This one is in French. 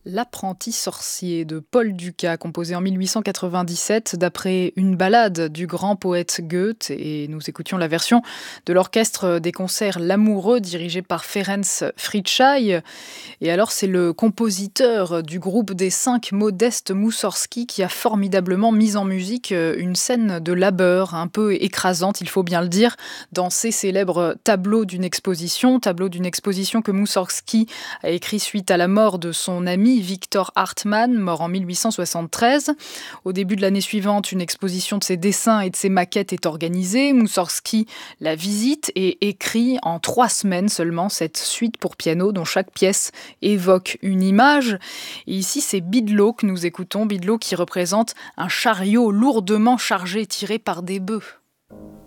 L'apprenti sorcier de Paul Dukas, composé en 1897 d'après une ballade du grand poète Goethe, et nous écoutions la version de l'orchestre des concerts L'Amoureux dirigé par Ferenc Fricsay. Et alors c'est le compositeur du groupe des 5 Modeste Moussorgsky qui a formidablement mis en musique une scène de labeur un peu écrasante, il faut bien le dire, dans ses célèbres tableaux d'une exposition que Moussorgsky a écrit suite à la mort de son ami Victor Hartmann, mort en 1873. Au début de l'année suivante, une exposition de ses dessins et de ses maquettes est organisée. Moussorgsky la visite et écrit en 3 semaines seulement cette suite pour piano dont chaque pièce évoque une image. Et ici, c'est Bidlo que nous écoutons, Bidlo qui représente un chariot lourdement chargé tiré par des bœufs.